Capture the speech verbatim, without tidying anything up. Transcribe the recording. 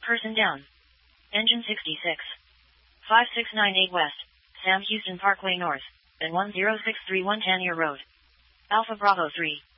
Person down. Engine sixty-six. five six nine eight West, Sam Houston Parkway North, and one zero six three one Tanier Road. Alpha Bravo three.